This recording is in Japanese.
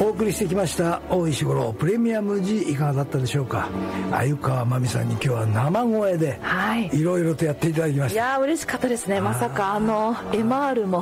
お送りしてきました大石五郎プレミアム時いかがだったでしょうか。鮎川真美さんに今日は生声でいろいろとやっていただきました。 いや嬉しかったですね。まさかMR も